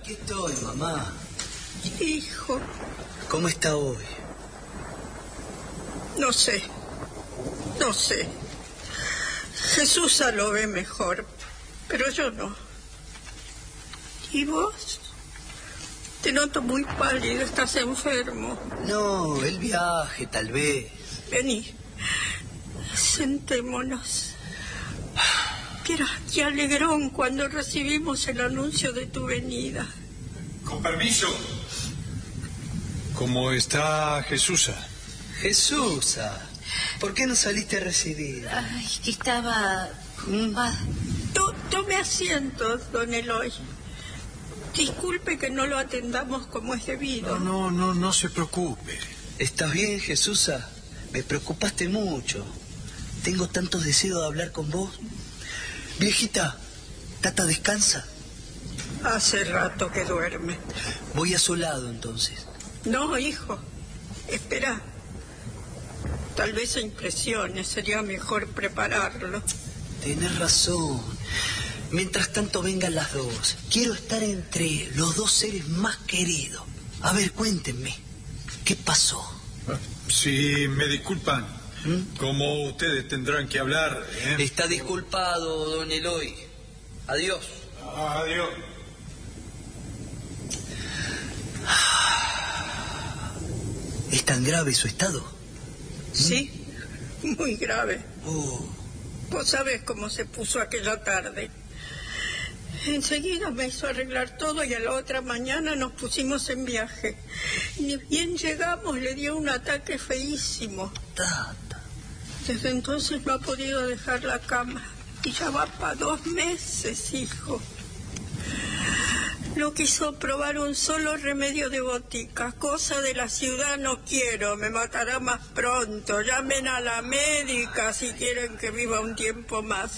Aquí estoy, mamá. Hijo. ¿Cómo está hoy? No sé. Jesús lo ve mejor, pero yo no. ¿Y vos? Te noto muy pálido, estás enfermo. No, el viaje, tal vez. Vení, sentémonos. Qué alegrón cuando recibimos el anuncio de tu venida. Con permiso. ¿Cómo está Jesusa? Jesusa, ¿por qué no saliste a recibir? Ay, que estaba... Tome asiento, don Eloy. Disculpe que no lo atendamos como es debido. No se preocupe. ¿Estás bien, Jesusa? Me preocupaste mucho. Tengo tantos deseos de hablar con vos. Viejita, Tata descansa. Hace rato que duerme. Voy a su lado, entonces. No, hijo. Espera. Tal vez se impresione. Sería mejor prepararlo. Tenés razón. Mientras tanto vengan las dos. Quiero estar entre los dos seres más queridos. A ver, cuéntenme. ¿Qué pasó? Sí, me disculpan. Como ustedes tendrán que hablar, ¿eh? Está disculpado, don Eloy. Adiós. Adiós. ¿Es tan grave su estado? Sí, muy grave. Oh. Vos sabés cómo se puso aquella tarde. Enseguida me hizo arreglar todo y a la otra mañana nos pusimos en viaje. Ni bien llegamos le dio un ataque feísimo. Tata. Desde entonces no ha podido dejar la cama. Y ya va para 2 meses, hijo. No quiso probar un solo remedio de botica. Cosa de la ciudad no quiero, me matará más pronto. Llamen a la médica si quieren que viva un tiempo más.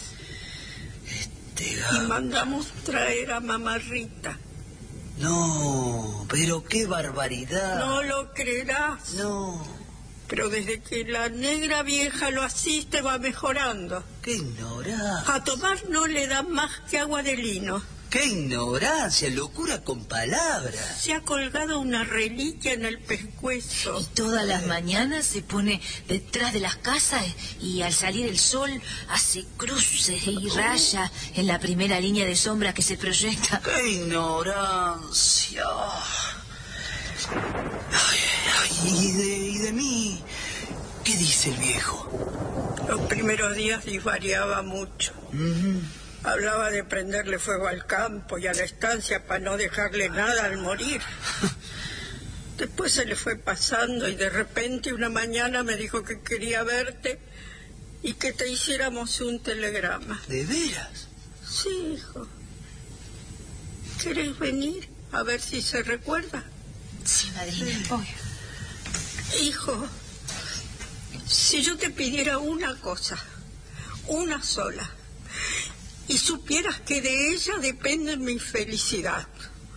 Y mandamos traer a mamá Rita. No, pero qué barbaridad. No lo creerás. No. Pero desde que la negra vieja lo asiste va mejorando. ¡Qué ignorancia! A tomar no le da más que agua de lino. ¡Qué ignorancia! Locura con palabras. Se ha colgado una reliquia en el pescuezo. Y todas las mañanas se pone detrás de las casas y al salir el sol hace cruces y raya en la primera línea de sombra que se proyecta. ¡Qué ignorancia! ¿Y de mí? ¿Qué dice el viejo? Los primeros días disvariaba mucho. Hablaba de prenderle fuego al campo y a la estancia para no dejarle nada al morir. Después se le fue pasando y de repente una mañana me dijo que quería verte y que te hiciéramos un telegrama. ¿De veras? Sí, hijo. ¿Querés venir a ver si se recuerda? Sí, madrina, voy. Hijo, si yo te pidiera una cosa, una sola, y supieras que de ella depende mi felicidad,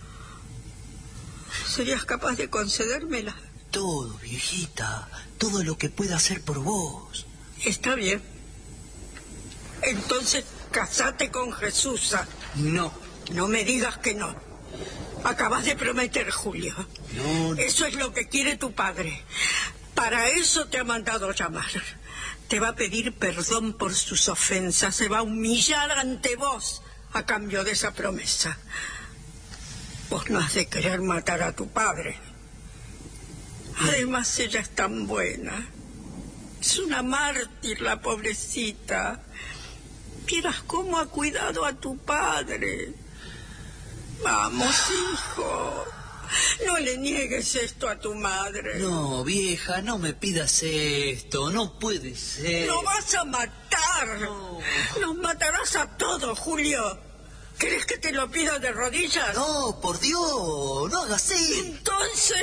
¿serías capaz de concedérmela? Todo, viejita, todo lo que pueda hacer por vos. Está bien. Entonces, casate con Jesusa. No. No me digas que no. Acabas de prometer, Julio. No. Eso es lo que quiere tu padre. Para eso te ha mandado llamar. Te va a pedir perdón por sus ofensas. Se va a humillar ante vos a cambio de esa promesa. Vos no has de querer matar a tu padre. Además, ella es tan buena. Es una mártir, la pobrecita. Vieras cómo ha cuidado a tu padre. Vamos, hijo. No le niegues esto a tu madre. No, vieja, no me pidas esto. No puede ser. ¡Lo vas a matar! No. Nos matarás a todos, Julio. ¿Querés que te lo pida de rodillas? No, por Dios, no hagas eso. Entonces...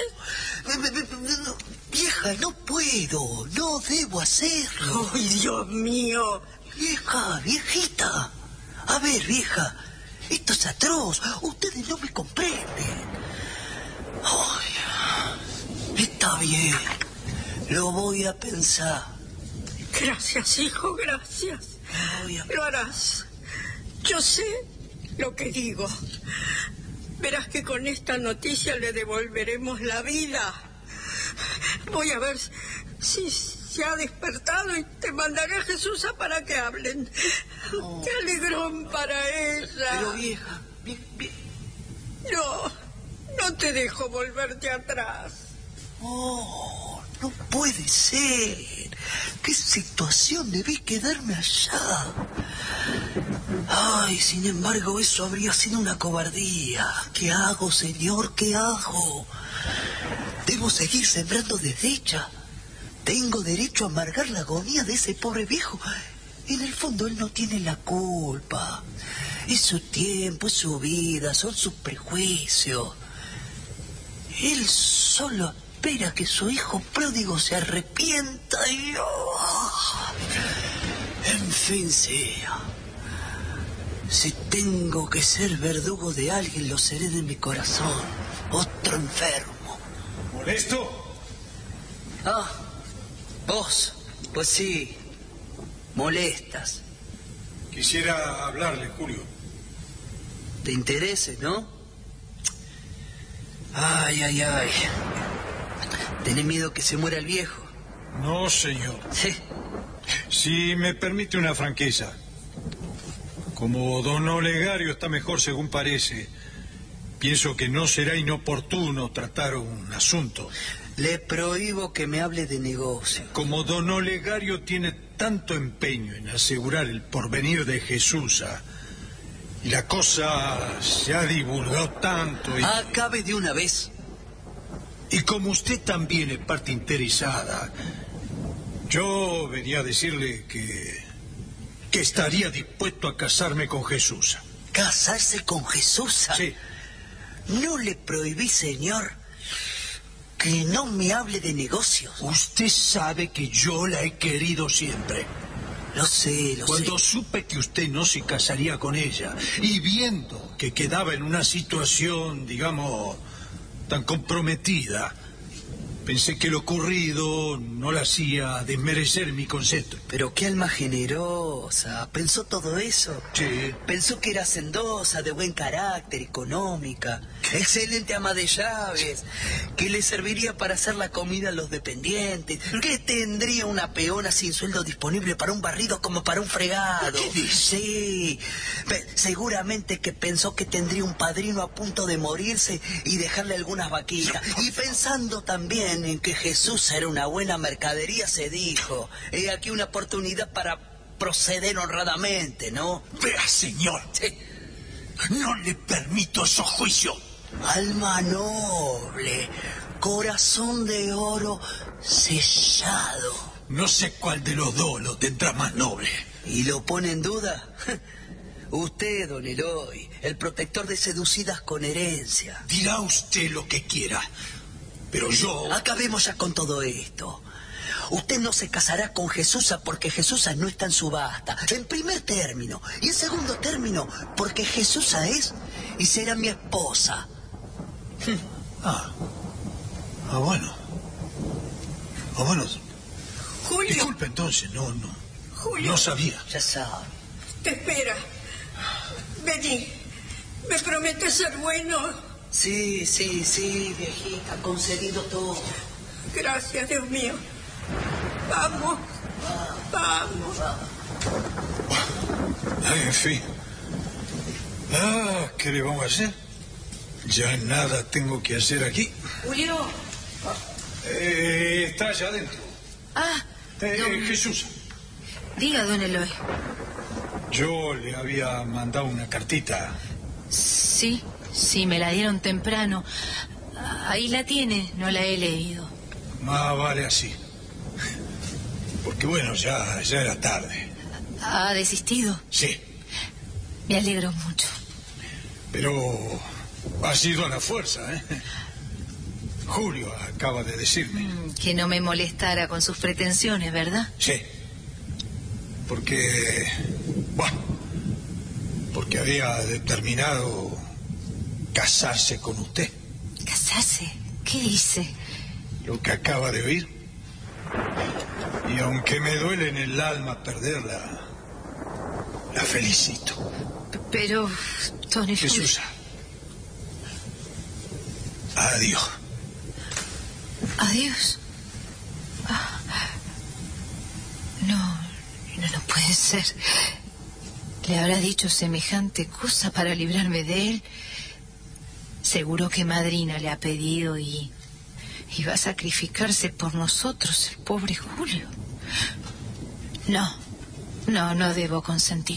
Vieja, no puedo. No debo hacerlo. ¡Ay, Dios mío! Vieja, viejita. A ver, vieja. Esto es atroz. Ustedes no me comprenden. Ay, está bien. Lo voy a pensar. Gracias, hijo, gracias. Lo harás. Yo sé lo que digo. verás que con esta noticia le devolveremos la vida. Voy a ver si se ha despertado y te mandaré a Jesús para que hablen. Oh. ¡Qué alegrón para ella! Pero vieja, No te dejo volverte atrás. Oh, no puede ser. ¿Qué situación? Debí quedarme allá. Ay, sin embargo, eso habría sido una cobardía. ¿Qué hago, señor? ¿Qué hago? ¿Debo seguir sembrando desdicha? ¿Tengo derecho a amargar la agonía de ese pobre viejo? En el fondo, él no tiene la culpa. Es su tiempo, es su vida, son sus prejuicios. Él solo espera que su hijo pródigo se arrepienta y... ¡oh! En fin sea. Si tengo que ser verdugo de alguien, lo seré de mi corazón. Otro enfermo. ¿Molesto? Ah, vos. Pues sí, molestas. Quisiera hablarle, Julio. Te interese, ¿no? Ay. ¿Tenés miedo que se muera el viejo? No, señor. Sí. Si me permite una franqueza. Como don Olegario está mejor según parece, pienso que no será inoportuno tratar un asunto. Le prohíbo que me hable de negocio. Como don Olegario tiene tanto empeño en asegurar el porvenir de Jesús, y la cosa se ha divulgado tanto... Acabe de una vez. Y como usted también es parte interesada, yo venía a decirle que estaría dispuesto a casarme con Jesús. ¿Casarse con Jesús? Sí. No le prohibí, señor, que no me hable de negocios. Usted sabe que yo la he querido siempre. Lo sé. Cuando supe que usted no se casaría con ella, y viendo que quedaba en una situación, digamos, tan comprometida, pensé que lo ocurrido no la hacía desmerecer mi concepto. Pero qué alma generosa. ¿Pensó todo eso? Sí. Pensó que era hacendosa, de buen carácter, económica, excelente ama de llaves, que le serviría para hacer la comida a los dependientes, que tendría una peona sin sueldo disponible para un barrido como para un fregado. ¿Qué dice? Sí. Seguramente que pensó que tendría un padrino a punto de morirse y dejarle algunas vaquitas. Y pensando también en que Jesús era una buena mercadería, se dijo: he aquí una oportunidad para proceder honradamente, ¿no? Vea, señor, Sí. no le permito esos juicios. Alma noble, corazón de oro sellado. No sé cuál de los dos lo tendrá más noble. ¿Y lo pone en duda? Usted, don Eloy, el protector de seducidas con herencia. Dirá usted lo que quiera, pero yo... Acabemos ya con todo esto. Usted no se casará con Jesús porque Jesús no está en subasta, en primer término. Y en segundo término, porque Jesús es y será mi esposa. Bueno. Julio. Disculpe, entonces, Julio. no sabía. Ya sabe. Te espera. Vení. ¿Me prometes ser bueno? Sí, viejita, concedido todo. Gracias, Dios mío. Vamos. En fin. ¿Qué le vamos a hacer? Ya nada tengo que hacer aquí. Julio. Está allá adentro. Jesús. Diga, don Eloy. Yo le había mandado una cartita. Sí, me la dieron temprano. Ahí la tiene, no la he leído. Más vale así. Porque bueno, ya era tarde. ¿Ha desistido? Sí. Me alegro mucho. Pero ha sido a la fuerza, ¿eh? Julio acaba de decirme. Que no me molestara con sus pretensiones, ¿verdad? Sí. Porque había determinado casarse con usted. ¿Casarse? ¿Qué dice? Lo que acaba de oír. Y aunque me duele en el alma perderla, la felicito. Pero, don Eloy... Jesús, Adiós. Adiós. No puede ser. ¿Le habrá dicho semejante cosa para librarme de él? Seguro que Madrina le ha pedido y va a sacrificarse por nosotros, el pobre Julio. No debo consentir.